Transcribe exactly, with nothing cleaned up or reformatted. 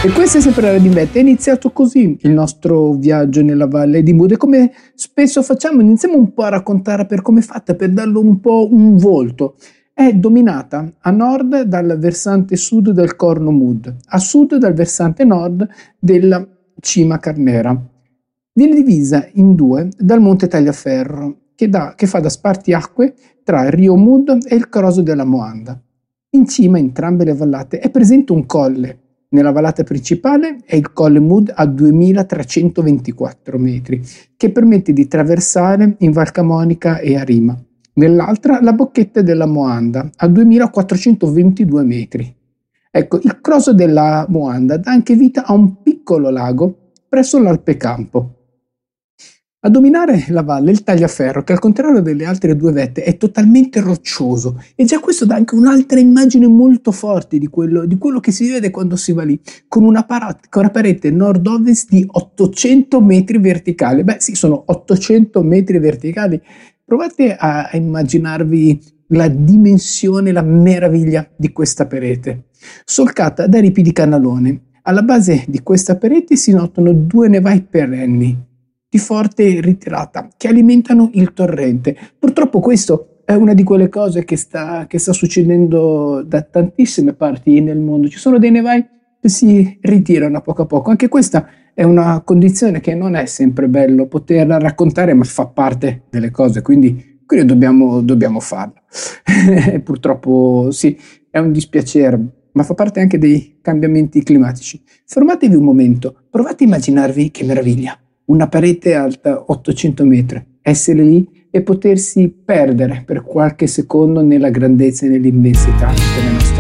E questa è sempre Radio Vette. È iniziato così il nostro viaggio nella Valle di Mood e come spesso facciamo iniziamo un po' a raccontare per come è fatta, per darle un po' un volto. È dominata a nord dal versante sud del Corno Mood, a sud dal versante nord della Cima Carnera. Viene divisa in due dal Monte Tagliaferro, che, dà, che fa da spartiacque tra il Rio Mood e il Croso della Moanda. In cima a entrambe le vallate è presente un colle. Nella vallata principale è il Colle Mood a duemilatrecentoventiquattro metri, che permette di traversare in Val Camonica e a Rima. Nell'altra la bocchetta della Moanda a duemilaquattrocentoventidue metri. Ecco, il Croso della Moanda dà anche vita a un piccolo lago presso l'Alpe Campo. A dominare la valle il Tagliaferro, che al contrario delle altre due vette è totalmente roccioso, e già questo dà anche un'altra immagine molto forte di quello, di quello che si vede quando si va lì, con una, para- con una parete nord-ovest di ottocento metri verticali. Beh sì, sono ottocento metri verticali. Provate a, a immaginarvi la dimensione, la meraviglia di questa parete. Solcata da ripi di canalone, alla base di questa parete si notano due nevai perenni, di forte ritirata, che alimentano il torrente. Purtroppo questo è una di quelle cose che sta, che sta succedendo da tantissime parti nel mondo. Ci sono dei nevai che si ritirano a poco a poco. Anche questa è una condizione che non è sempre bello poterla raccontare, ma fa parte delle cose, quindi, quindi dobbiamo, dobbiamo farlo. Purtroppo sì, è un dispiacere, ma fa parte anche dei cambiamenti climatici. Fermatevi un momento, provate a immaginarvi che meraviglia. Una parete alta ottocento metri, essere lì e potersi perdere per qualche secondo nella grandezza e nell'immensità della nostra